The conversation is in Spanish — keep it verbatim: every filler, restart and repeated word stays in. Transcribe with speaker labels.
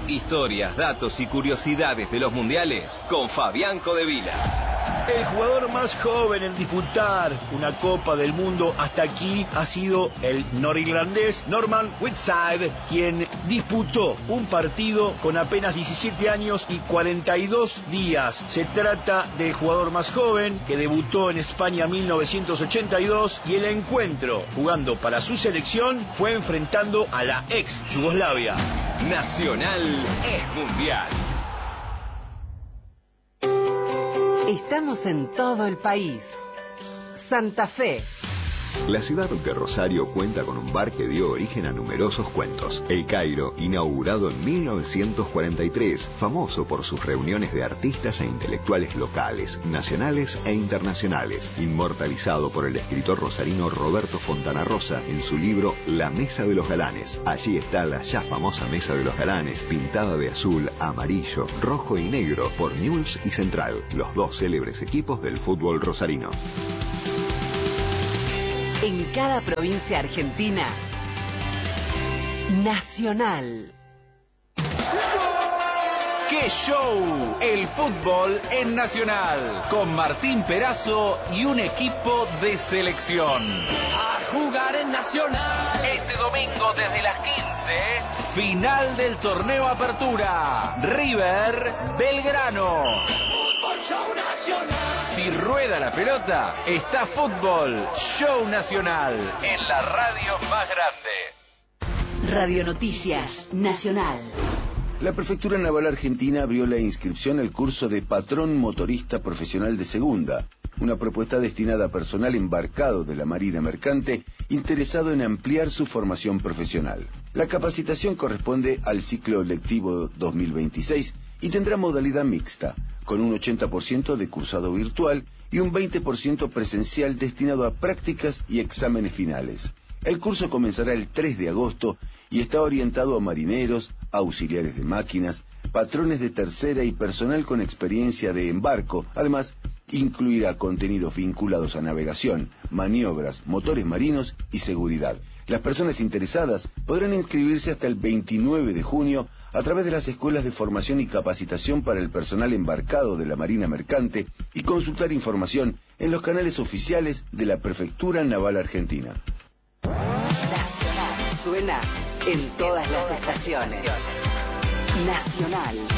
Speaker 1: Historias, datos y curiosidades de los mundiales con Fabián Codevila.
Speaker 2: El jugador más joven en disputar una Copa del Mundo hasta aquí ha sido el norirlandés Norman Whitside, quien disputó un partido con apenas diecisiete años y cuarenta y dos días. Se trata del jugador más joven que debutó en España en mil novecientos ochenta y dos y el encuentro, jugando para su selección, fue enfrentando a la ex Yugoslavia.
Speaker 1: Nacional es mundial.
Speaker 3: Estamos en todo el país. Santa Fe.
Speaker 4: La ciudad de Rosario cuenta con un bar que dio origen a numerosos cuentos. El Cairo, inaugurado en mil novecientos cuarenta y tres, famoso por sus reuniones de artistas e intelectuales locales, nacionales e internacionales, inmortalizado por el escritor rosarino Roberto Fontana Rosa en su libro La Mesa de los Galanes. Allí está la ya famosa Mesa de los Galanes, pintada de azul, amarillo, rojo y negro por Newell's y Central, los dos célebres equipos del fútbol rosarino.
Speaker 3: En cada provincia argentina, Nacional.
Speaker 5: ¡Qué show! El fútbol en Nacional, con Martín Perazo y un equipo de selección.
Speaker 6: A jugar en Nacional.
Speaker 5: Este domingo desde las quince, final del torneo Apertura. River Belgrano.
Speaker 6: Fútbol Show Nacional.
Speaker 5: Si rueda la pelota, está Fútbol Show Nacional en la radio más grande.
Speaker 3: Radio Noticias Nacional.
Speaker 7: La Prefectura Naval Argentina abrió la inscripción al curso de Patrón Motorista Profesional de Segunda, una propuesta destinada a personal embarcado de la Marina Mercante interesado en ampliar su formación profesional. La capacitación corresponde al ciclo lectivo dos mil veintiséis y tendrá modalidad mixta, con un ochenta por ciento de cursado virtual y un veinte por ciento presencial destinado a prácticas y exámenes finales. El curso comenzará el tres de agosto y está orientado a marineros, auxiliares de máquinas, patrones de tercera y personal con experiencia de embarco. Además, incluirá contenidos vinculados a navegación, maniobras, motores marinos y seguridad. Las personas interesadas podrán inscribirse hasta el veintinueve de junio a través de las escuelas de formación y capacitación para el personal embarcado de la Marina Mercante y consultar información en los canales oficiales de la Prefectura Naval Argentina.
Speaker 3: Nacional suena en todas las estaciones. Nacional.